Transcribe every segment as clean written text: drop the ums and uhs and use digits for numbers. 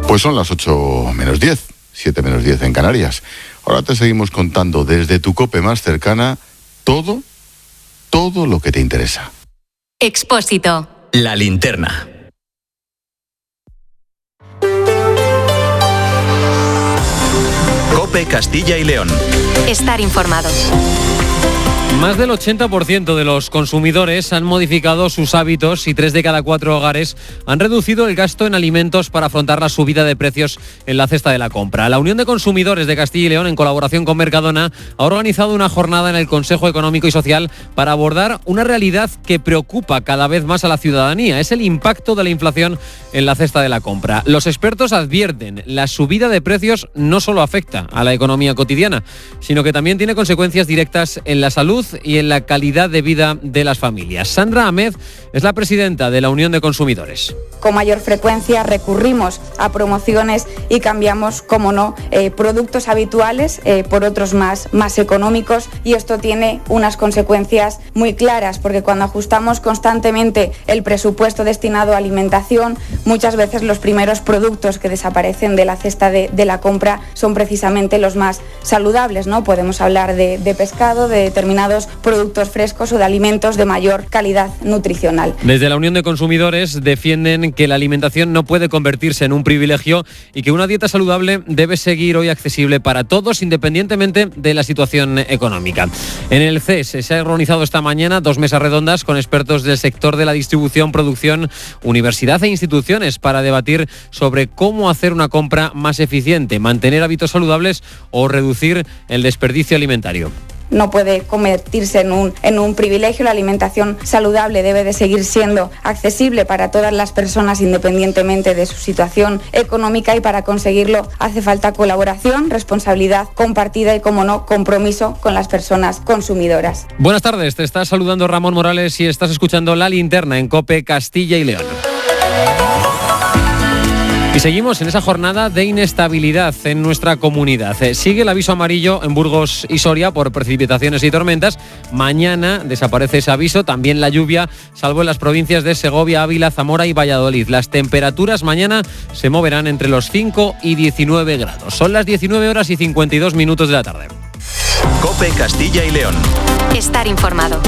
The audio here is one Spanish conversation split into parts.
Pues son las 8 menos 10, 7 menos 10 en Canarias. Ahora te seguimos contando desde tu COPE más cercana todo lo que te interesa. Expósito. La linterna. COPE Castilla y León. Estar informado. Más del 80% de los consumidores han modificado sus hábitos y 3 de cada 4 hogares han reducido el gasto en alimentos para afrontar la subida de precios en la cesta de la compra. La Unión de Consumidores de Castilla y León, en colaboración con Mercadona, ha organizado una jornada en el Consejo Económico y Social para abordar una realidad que preocupa cada vez más a la ciudadanía. Es el impacto de la inflación en la cesta de la compra. Los expertos advierten, la subida de precios no solo afecta a la economía cotidiana, sino que también tiene consecuencias directas en la salud y en la calidad de vida de las familias. Sandra Ahmed es la presidenta de la Unión de Consumidores. Con mayor frecuencia recurrimos a promociones y cambiamos, como no, productos habituales por otros más económicos, y esto tiene unas consecuencias muy claras, porque cuando ajustamos constantemente el presupuesto destinado a alimentación, muchas veces los primeros productos que desaparecen de la cesta de la compra son precisamente los más saludables, ¿no? Podemos hablar de pescado, de determinados productos frescos o de alimentos de mayor calidad nutricional. Desde la Unión de Consumidores defienden que la alimentación no puede convertirse en un privilegio y que una dieta saludable debe seguir hoy accesible para todos, independientemente de la situación económica. En el CES se ha organizado esta mañana 2 mesas redondas con expertos del sector de la distribución, producción, universidad e instituciones para debatir sobre cómo hacer una compra más eficiente, mantener hábitos saludables o reducir el desperdicio alimentario. No puede convertirse en un privilegio. La alimentación saludable debe de seguir siendo accesible para todas las personas, independientemente de su situación económica, y para conseguirlo hace falta colaboración, responsabilidad compartida y, como no, compromiso con las personas consumidoras. Buenas tardes, te está saludando Ramón Morales y estás escuchando La Linterna en COPE Castilla y León. Y seguimos en esa jornada de inestabilidad en nuestra comunidad. Sigue el aviso amarillo en Burgos y Soria por precipitaciones y tormentas. Mañana desaparece ese aviso, también la lluvia, salvo en las provincias de Segovia, Ávila, Zamora y Valladolid. Las temperaturas mañana se moverán entre los 5 y 19 grados. Son las 19 horas y 52 minutos de la tarde. COPE Castilla y León. Estar informado.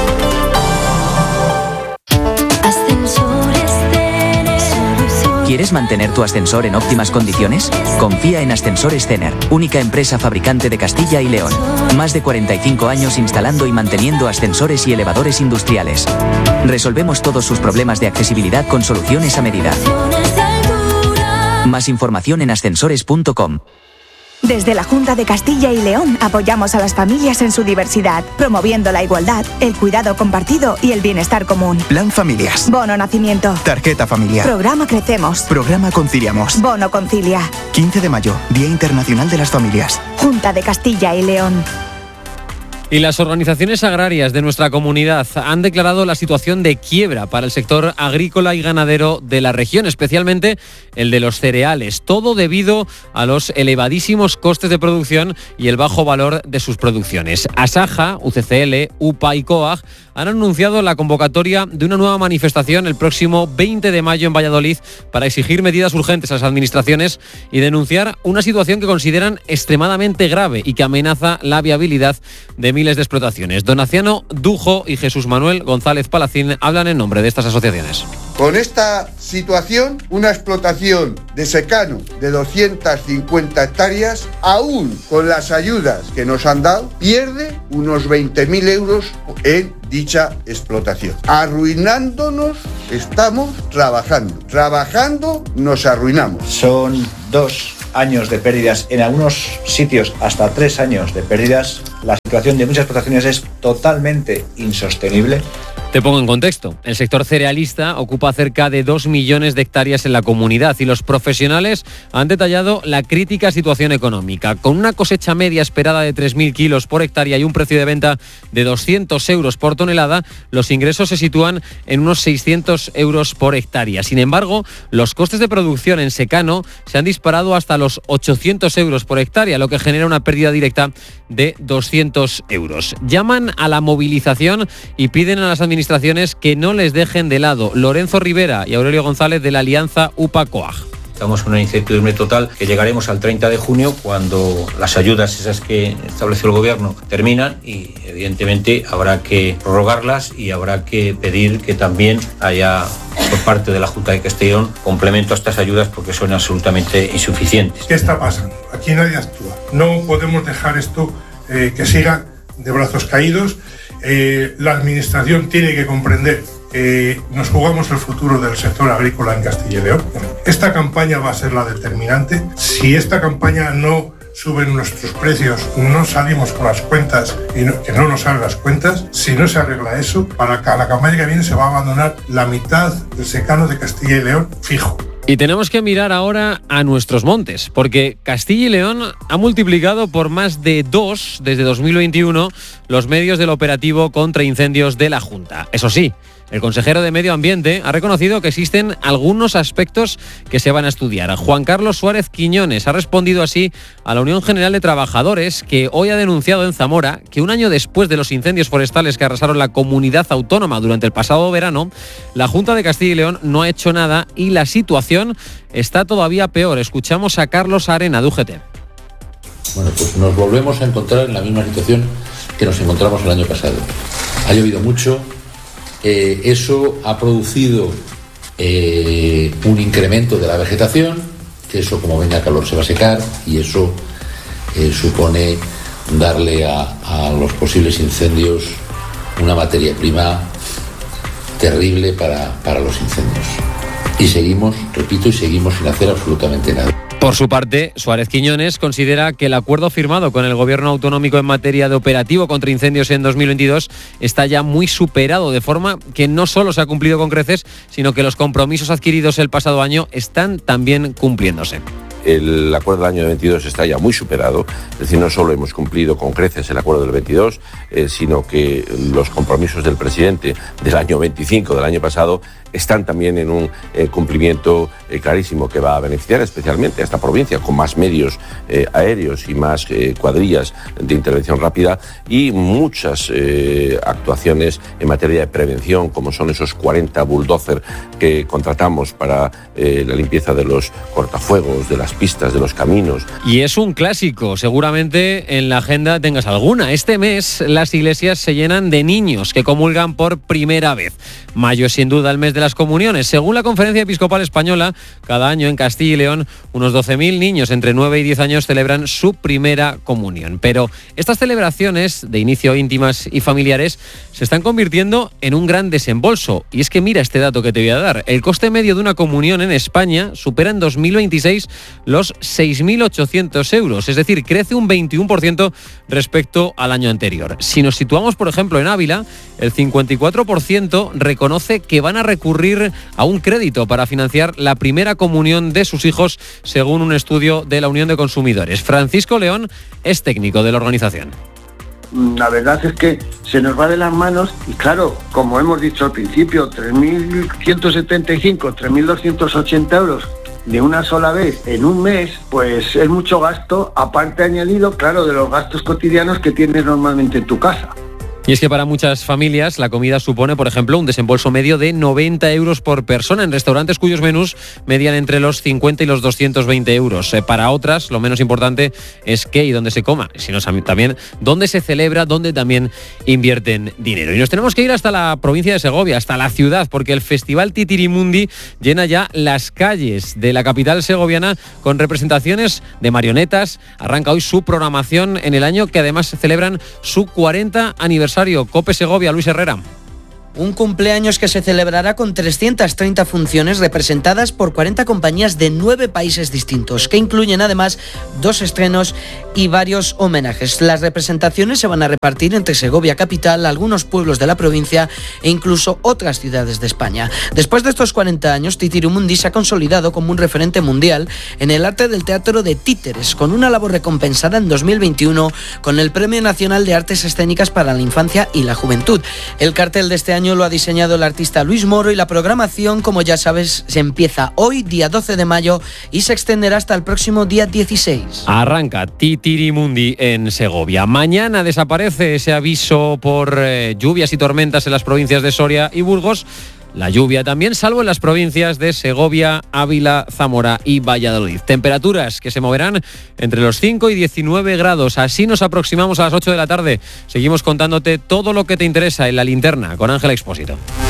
¿Quieres mantener tu ascensor en óptimas condiciones? Confía en Ascensores Cener, única empresa fabricante de Castilla y León. Más de 45 años instalando y manteniendo ascensores y elevadores industriales. Resolvemos todos sus problemas de accesibilidad con soluciones a medida. Más información en ascensores.com. Desde la Junta de Castilla y León apoyamos a las familias en su diversidad, promoviendo la igualdad, el cuidado compartido y el bienestar común. Plan Familias. Bono Nacimiento. Tarjeta familiar. Programa Crecemos. Programa Conciliamos. Bono Concilia. 15 de mayo, Día Internacional de las Familias. Junta de Castilla y León. Y las organizaciones agrarias de nuestra comunidad han declarado la situación de quiebra para el sector agrícola y ganadero de la región, especialmente el de los cereales, todo debido a los elevadísimos costes de producción y el bajo valor de sus producciones. Asaja, UCCL, UPA y COAG han anunciado la convocatoria de una nueva manifestación el próximo 20 de mayo en Valladolid para exigir medidas urgentes a las administraciones y denunciar una situación que consideran extremadamente grave y que amenaza la viabilidad de miles de explotaciones. Donaciano Dujo y Jesús Manuel González Palacín hablan en nombre de estas asociaciones. Con esta situación, una explotación de secano de 250 hectáreas, aún con las ayudas que nos han dado, pierde unos 20.000 euros en dicha explotación. Arruinándonos estamos trabajando. Trabajando nos arruinamos. Son 2 años de pérdidas, en algunos sitios hasta 3 años de pérdidas. La situación de muchas explotaciones es totalmente insostenible. Te pongo en contexto. El sector cerealista ocupa cerca de 2 millones de hectáreas en la comunidad y los profesionales han detallado la crítica situación económica. Con una cosecha media esperada de 3.000 kilos por hectárea y un precio de venta de 200 euros por tonelada, los ingresos se sitúan en unos 600 euros por hectárea. Sin embargo, los costes de producción en secano se han disparado hasta los 800 euros por hectárea, lo que genera una pérdida directa de 200 euros. Llaman a la movilización y piden a las administraciones que no les dejen de lado. Lorenzo Rivera y Aurelio González de la Alianza UPA-COAG. Estamos en una incertidumbre total que llegaremos al 30 de junio cuando las ayudas esas que estableció el Gobierno terminan y evidentemente habrá que prorrogarlas y habrá que pedir que también haya por parte de la Junta de Castellón complemento a estas ayudas porque son absolutamente insuficientes. ¿Qué está pasando? Aquí nadie actúa. No podemos dejar esto que siga de brazos caídos. La Administración tiene que comprender que nos jugamos el futuro del sector agrícola en Castilla y León. Esta campaña va a ser la determinante. Si esta campaña no suben nuestros precios, no salimos con las cuentas y que no nos salgan las cuentas, si no se arregla eso, para la campaña que viene se va a abandonar la mitad del secano de Castilla y León fijo. Y tenemos que mirar ahora a nuestros montes, porque Castilla y León ha multiplicado por más de 2 desde 2021 los medios del operativo contra incendios de la Junta. Eso sí, el consejero de Medio Ambiente ha reconocido que existen algunos aspectos que se van a estudiar. Juan Carlos Suárez Quiñones ha respondido así a la Unión General de Trabajadores, que hoy ha denunciado en Zamora que un año después de los incendios forestales que arrasaron la comunidad autónoma durante el pasado verano, la Junta de Castilla y León no ha hecho nada y la situación está todavía peor. Escuchamos a Carlos Arena, de UGT. Bueno, pues nos volvemos a encontrar en la misma situación que nos encontramos el año pasado. Ha llovido mucho. Eso ha producido un incremento de la vegetación, que eso como venga calor se va a secar y eso supone darle a los posibles incendios una materia prima terrible para los incendios. Y seguimos sin hacer absolutamente nada. Por su parte, Suárez Quiñones considera que el acuerdo firmado con el Gobierno autonómico en materia de operativo contra incendios en 2022 está ya muy superado, de forma que no solo se ha cumplido con creces, sino que los compromisos adquiridos el pasado año están también cumpliéndose. El acuerdo del año 22 está ya muy superado, es decir, no solo hemos cumplido con creces el acuerdo del 22, sino que los compromisos del presidente del año 25, del año pasado, están también en un cumplimiento clarísimo que va a beneficiar especialmente a esta provincia con más medios aéreos y más cuadrillas de intervención rápida y muchas actuaciones en materia de prevención, como son esos 40 bulldozer que contratamos para la limpieza de los cortafuegos, de las pistas, de los caminos. Y es un clásico, seguramente en la agenda tengas alguna. Este mes las iglesias se llenan de niños que comulgan por primera vez. Mayo es sin duda el mes de las comuniones. Según la Conferencia Episcopal Española, cada año en Castilla y León unos 12.000 niños entre 9 y 10 años celebran su primera comunión. Pero estas celebraciones, de inicio íntimas y familiares, se están convirtiendo en un gran desembolso. Y es que mira este dato que te voy a dar. El coste medio de una comunión en España supera en 2026 los 6.800 euros. Es decir, crece un 21% respecto al año anterior. Si nos situamos, por ejemplo, en Ávila, el 54% reconoce que van a recurrir a un crédito para financiar la primera comunión de sus hijos, según un estudio de la Unión de Consumidores. Francisco León es técnico de la organización. La verdad es que se nos va de las manos y claro, como hemos dicho al principio, 3.175, 3.280 euros de una sola vez en un mes, pues es mucho gasto, aparte añadido, claro, de los gastos cotidianos que tienes normalmente en tu casa. Y es que para muchas familias la comida supone, por ejemplo, un desembolso medio de 90 euros por persona en restaurantes cuyos menús median entre los 50 y los 220 euros. Para otras, lo menos importante es qué y dónde se coma, sino también dónde se celebra, dónde también invierten dinero. Y nos tenemos que ir hasta la provincia de Segovia, hasta la ciudad, porque el Festival Titirimundi llena ya las calles de la capital segoviana con representaciones de marionetas. Arranca hoy su programación en el año que además celebran su 40 aniversario. COPE Segovia, Luis Herrera. Un cumpleaños que se celebrará con 330 funciones representadas por 40 compañías de 9 países distintos, que incluyen además 2 estrenos y varios homenajes. Las representaciones se van a repartir entre Segovia capital, algunos pueblos de la provincia e incluso otras ciudades de España. Después de estos 40 años, Titirimundi se ha consolidado como un referente mundial en el arte del teatro de títeres, con una labor recompensada en 2021 con el Premio Nacional de Artes Escénicas para la Infancia y la Juventud. El cartel de este año lo ha diseñado el artista Luis Moro y la programación, como ya sabes, se empieza hoy, día 12 de mayo, y se extenderá hasta el próximo día 16. Arranca Titirimundi en Segovia. Mañana desaparece ese aviso por lluvias y tormentas en las provincias de Soria y Burgos. la lluvia también, salvo en las provincias de Segovia, Ávila, Zamora y Valladolid. Temperaturas que se moverán entre los 5 y 19 grados. Así nos aproximamos a las 8 de la tarde. Seguimos contándote todo lo que te interesa en La Linterna con Ángel Expósito.